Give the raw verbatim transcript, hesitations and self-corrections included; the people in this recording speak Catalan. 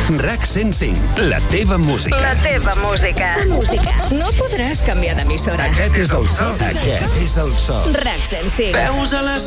RAC cent cinc, la teva música. La teva música. Música. No podràs canviar d'emissora. Aquest és el so. Aquest és el so. RAC cent cinc. Veus a les